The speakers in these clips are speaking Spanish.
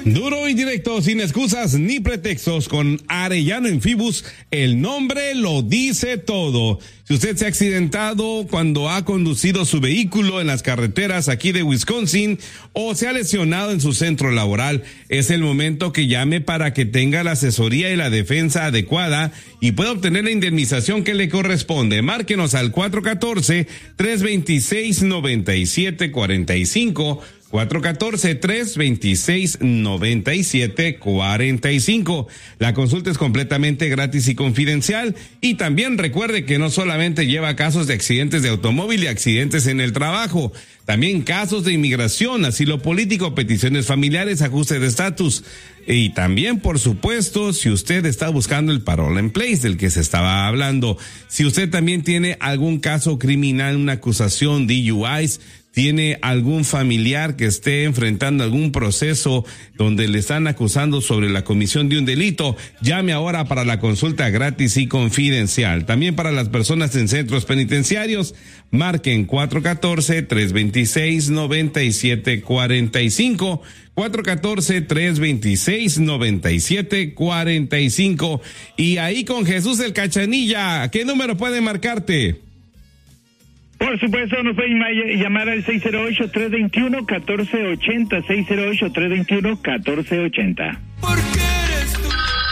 Duro y directo, sin excusas ni pretextos, con Arellano en Fibus, el nombre lo dice todo. Si usted se ha accidentado cuando ha conducido su vehículo en las carreteras aquí de Wisconsin o se ha lesionado en su centro laboral, es el momento que llame para que tenga la asesoría y la defensa adecuada y pueda obtener la indemnización que le corresponde. Márquenos al 414-326-9745. 414-326-9745. La consulta es completamente gratis y confidencial. Y también recuerde que no solamente lleva casos de accidentes de automóvil y accidentes en el trabajo, también casos de inmigración, asilo político, peticiones familiares, ajuste de estatus. Y también, por supuesto, si usted está buscando el parole in place del que se estaba hablando, si usted también tiene algún caso criminal, una acusación, DUIs, tiene algún familiar que esté enfrentando algún proceso donde le están acusando sobre la comisión de un delito, llame ahora para la consulta gratis y confidencial. También para las personas en centros penitenciarios, marquen 414-326-9745, 414-326-9745. Y ahí con Jesús el Cachanilla, ¿qué número puede marcarte? Por supuesto, nos pueden llamar al 608-321-1480, 608-321-1480. ¿Por qué eres tú?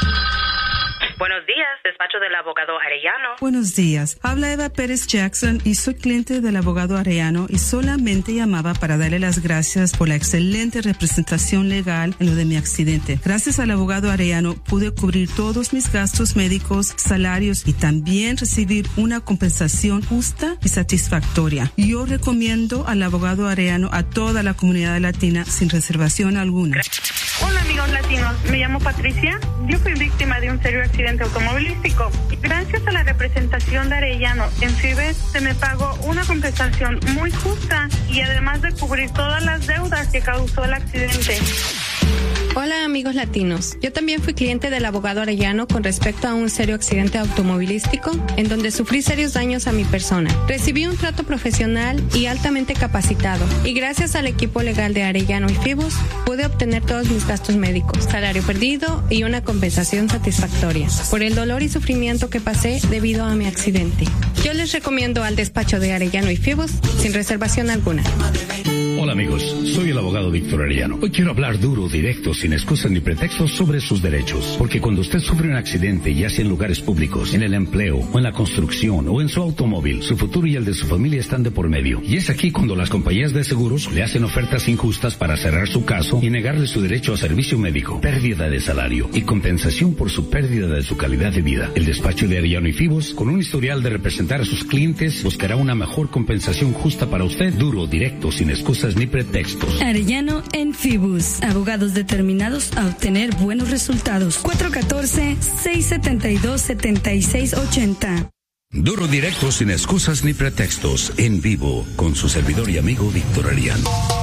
Buenos días, despacho del abogado Arellano. Buenos días, habla Eva Pérez Jackson y soy cliente del abogado Arellano y solamente llamaba para darle las gracias por la excelente representación legal en lo de mi accidente. Gracias al abogado Arellano pude cubrir todos mis gastos médicos, salarios y también recibir una compensación justa y satisfactoria. Yo recomiendo al abogado Arellano a toda la comunidad latina sin reservación alguna. Hola amigos latinos, me llamo Patricia. Yo fui víctima de un serio accidente automovilístico. Gracias a la representación de Arellano en FIBES se me pagó una compensación muy justa y además de cubrir todas las deudas que causó el accidente. Hola amigos latinos, yo también fui cliente del abogado Arellano con respecto a un serio accidente automovilístico en donde sufrí serios daños a mi persona. Recibí un trato profesional y altamente capacitado y gracias al equipo legal de Arellano y Fibus pude obtener todos mis gastos médicos, salario perdido y una compensación satisfactoria por el dolor y sufrimiento que pasé debido a mi accidente. Yo les recomiendo al despacho de Arellano y Fibus sin reservación alguna. Hola amigos, soy el abogado Víctor Arellano. Hoy quiero hablar duro, directo, sin excusas ni pretextos sobre sus derechos. Porque cuando usted sufre un accidente, ya sea en lugares públicos, en el empleo, o en la construcción, o en su automóvil, su futuro y el de su familia están de por medio. Y es aquí cuando las compañías de seguros le hacen ofertas injustas para cerrar su caso y negarle su derecho a servicio médico, pérdida de salario y compensación por su pérdida de su calidad de vida. El despacho de Arellano y Fibus, con un historial de representar a sus clientes, buscará una mejor compensación justa para usted, duro, directo, sin excusas ni pretextos. Arellano en Fibus, abogados determinados a obtener buenos resultados. 414-672-7680. Duro, directo, sin excusas ni pretextos, en vivo, con su servidor y amigo Víctor Arellano.